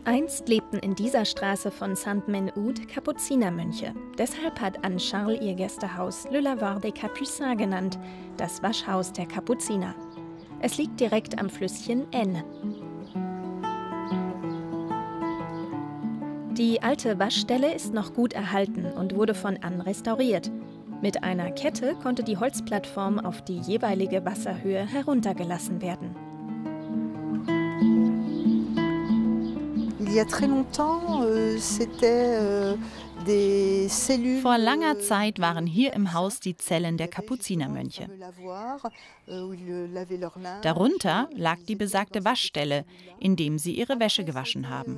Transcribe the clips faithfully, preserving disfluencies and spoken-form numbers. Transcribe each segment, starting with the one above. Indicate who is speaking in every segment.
Speaker 1: Einst lebten in dieser Straße von Saint-Menehould Kapuzinermönche. Deshalb hat Anne Charles ihr Gästehaus Le Lavoir des Capucins genannt, das Waschhaus der Kapuziner. Es liegt direkt am Flüsschen Aisne. Die alte Waschstelle ist noch gut erhalten und wurde von Anne restauriert. Mit einer Kette konnte die Holzplattform auf die jeweilige Wasserhöhe heruntergelassen werden.
Speaker 2: Vor langer Zeit waren hier im Haus die Zellen der Kapuzinermönche. Darunter lag die besagte Waschstelle, in dem sie ihre Wäsche gewaschen haben.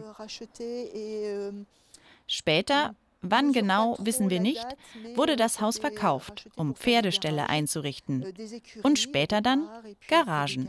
Speaker 2: Später, wann genau, wissen wir nicht, wurde das Haus verkauft, um Pferdeställe einzurichten und später dann Garagen.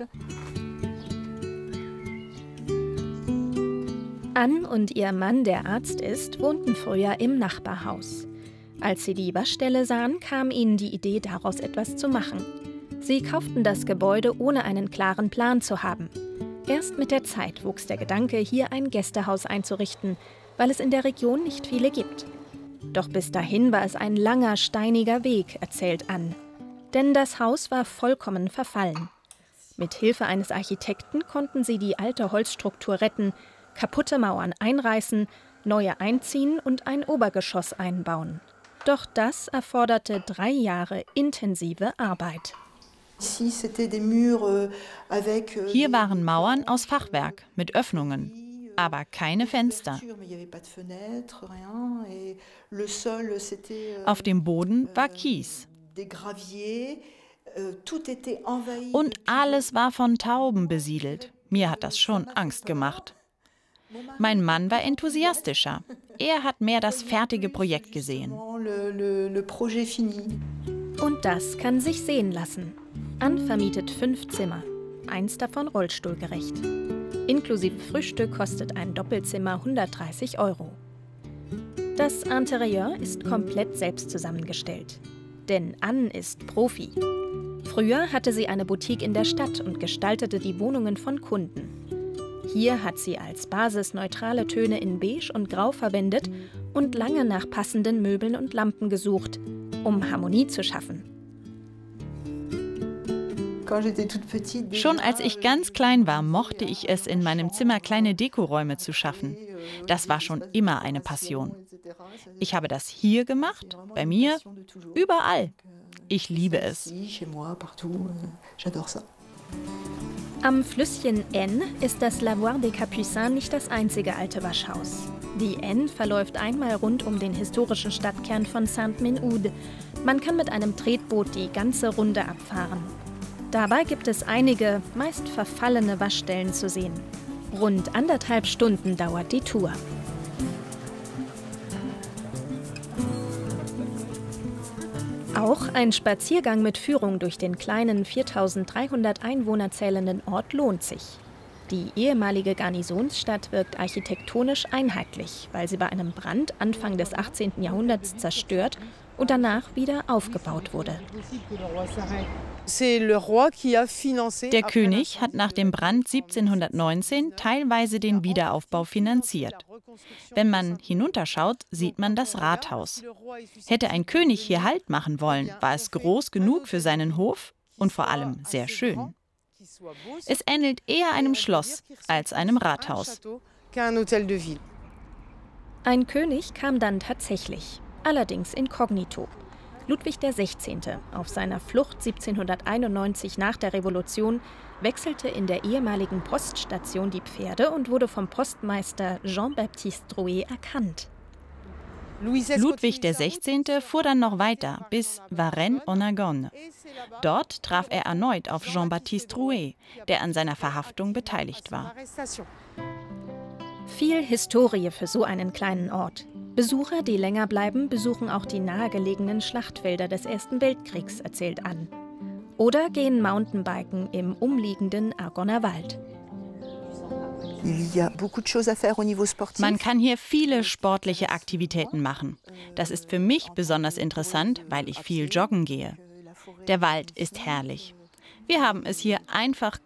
Speaker 1: Anne und ihr Mann, der Arzt ist, wohnten früher im Nachbarhaus. Als sie die Waschstelle sahen, kam ihnen die Idee, daraus etwas zu machen. Sie kauften das Gebäude, ohne einen klaren Plan zu haben. Erst mit der Zeit wuchs der Gedanke, hier ein Gästehaus einzurichten, weil es in der Region nicht viele gibt. Doch bis dahin war es ein langer, steiniger Weg, erzählt Anne. Denn das Haus war vollkommen verfallen. Mit Hilfe eines Architekten konnten sie die alte Holzstruktur retten, kaputte Mauern einreißen, neue einziehen und ein Obergeschoss einbauen. Doch das erforderte drei Jahre intensive Arbeit.
Speaker 2: Hier waren Mauern aus Fachwerk mit Öffnungen, aber keine Fenster. Auf dem Boden war Kies. Und alles war von Tauben besiedelt. Mir hat das schon Angst gemacht. Mein Mann war enthusiastischer. Er hat mehr das fertige Projekt gesehen.
Speaker 1: Und das kann sich sehen lassen. Anne vermietet fünf Zimmer, eins davon rollstuhlgerecht. Inklusive Frühstück kostet ein Doppelzimmer hundertdreißig Euro. Das Interieur ist komplett selbst zusammengestellt. Denn Anne ist Profi. Früher hatte sie eine Boutique in der Stadt und gestaltete die Wohnungen von Kunden. Hier hat sie als Basis neutrale Töne in Beige und Grau verwendet und lange nach passenden Möbeln und Lampen gesucht, um Harmonie zu schaffen.
Speaker 2: Schon als ich ganz klein war, mochte ich es, in meinem Zimmer kleine Dekoräume zu schaffen. Das war schon immer eine Passion. Ich habe das hier gemacht, bei mir, überall. Ich liebe es.
Speaker 1: Am Flüsschen Aisne ist das Lavoir des Capucins nicht das einzige alte Waschhaus. Die Aisne verläuft einmal rund um den historischen Stadtkern von Saint-Menehould. Man kann mit einem Tretboot die ganze Runde abfahren. Dabei gibt es einige, meist verfallene Waschstellen zu sehen. Rund anderthalb Stunden dauert die Tour. Auch ein Spaziergang mit Führung durch den kleinen viertausenddreihundert Einwohner zählenden Ort lohnt sich. Die ehemalige Garnisonsstadt wirkt architektonisch einheitlich, weil sie bei einem Brand Anfang des achtzehnten Jahrhunderts zerstört und danach wieder aufgebaut wurde.
Speaker 2: Der König hat nach dem Brand siebzehnhundertneunzehn teilweise den Wiederaufbau finanziert. Wenn man hinunterschaut, sieht man das Rathaus. Hätte ein König hier Halt machen wollen, war es groß genug für seinen Hof und vor allem sehr schön. Es ähnelt eher einem Schloss als einem Rathaus.
Speaker 1: Ein König kam dann tatsächlich, allerdings inkognito. Ludwig der Sechzehnte, auf seiner Flucht siebzehnhunderteinundneunzig nach der Revolution, wechselte in der ehemaligen Poststation die Pferde und wurde vom Postmeister Jean-Baptiste Drouet erkannt.
Speaker 2: Ludwig der Sechzehnte fuhr dann noch weiter bis Varennes-en-Argonne. Dort traf er erneut auf Jean-Baptiste Drouet, der an seiner Verhaftung beteiligt war.
Speaker 1: Viel Historie für so einen kleinen Ort. Besucher, die länger bleiben, besuchen auch die nahegelegenen Schlachtfelder des Ersten Weltkriegs, erzählt Anne. Oder gehen Mountainbiken im umliegenden Argonner Wald.
Speaker 2: Man kann hier viele sportliche Aktivitäten machen. Das ist für mich besonders interessant, weil ich viel joggen gehe. Der Wald ist herrlich. Wir haben es hier einfach